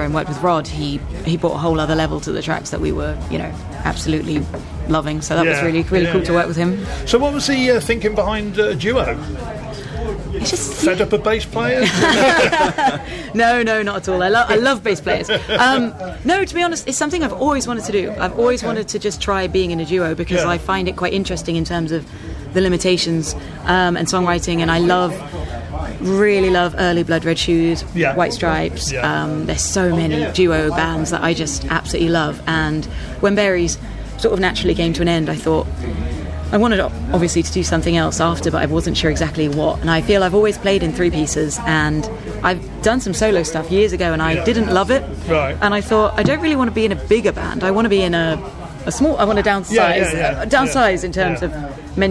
and worked with Rod, he brought a whole other level to the tracks that we were, absolutely loving. So that was really cool to work with him. So what was the thinking behind Duo? It's just fed up of bass players? No, not at all. I love bass players. No, to be honest, it's something I've always wanted to do. I've always wanted to just try being in a duo because I find it quite interesting in terms of the limitations and songwriting, and I really love early Blood Red Shoes, White Stripes. There's so many duo bands that I just absolutely love, and when Berries sort of naturally came to an end, I thought I wanted obviously to do something else after, but I wasn't sure exactly what. And I feel I've always played in three pieces, and I've done some solo stuff years ago, and I didn't love it. Right. And I thought I don't really want to be in a bigger band. I want to be in a small. I want to downsize in terms of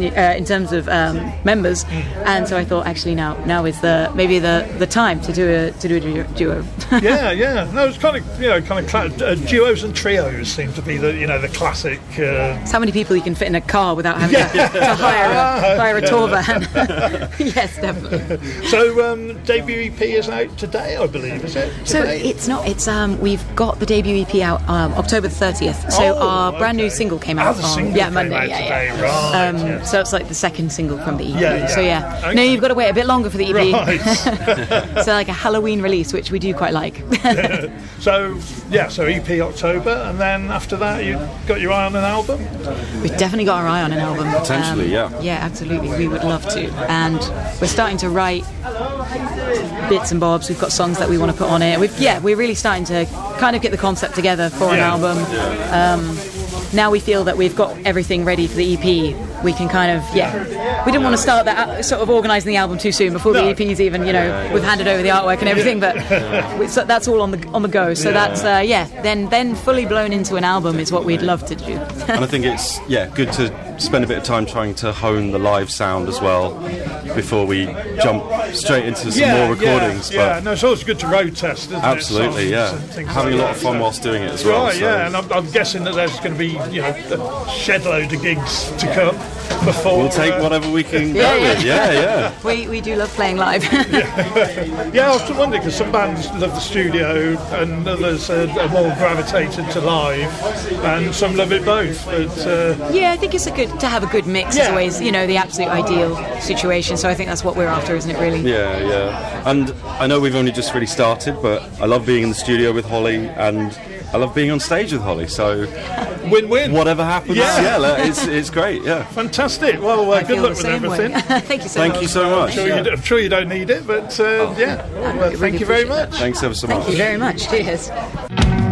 members. And so I thought actually now is maybe the time to do a duo. No, it's kind of duos and trios seem to be the classic. It's how many people you can fit in a car without having to hire a tour van. Yes, definitely. So debut EP is out today, I believe, is it? So it's not. It's we've got the debut EP out October 30th. So our brand new single came out on Monday. Right. So it's like the second single from the EP. Okay. No, you've got to wait a bit longer for the EP. Right. So like a Halloween release, which we do quite like. So EP October, and then after that you got your eye on an album? We've definitely got our eye on an album. Potentially, Yeah, absolutely. We would love to. And we're starting to write bits and bobs. We've got songs that we want to put on it. We're really starting to kind of get the concept together for an album. Now we feel that we've got everything ready for the EP. We can kind of, we didn't want to start that sort of organising the album too soon before the EP's even, we've handed over the artwork and everything, but so that's all on the go. So that's, then fully blown into an album is what we'd love to do. And I think it's, good to spend a bit of time trying to hone the live sound as well before we jump straight into some more recordings. No, it's always good to road test, isn't it? Absolutely, having a lot of fun whilst doing it as well. Right, and I'm guessing that there's going to be, a shed load of gigs to come before. We'll take whatever we can go with. We do love playing live. I was wondering because some bands love the studio and others are more gravitated to live, and some love it both. But I think it's to have a good mix is always, the absolute ideal situation. So I think that's what we're after, isn't it? Really. And I know we've only just really started, but I love being in the studio with Holly, and I love being on stage with Holly. So win-win. Whatever happens, it's great. Fantastic. Well, good luck with everything. Thank you so much. Thank you so much. I'm sure you don't need it, but thank you very much. Thanks ever so much. Thank you very much. Cheers.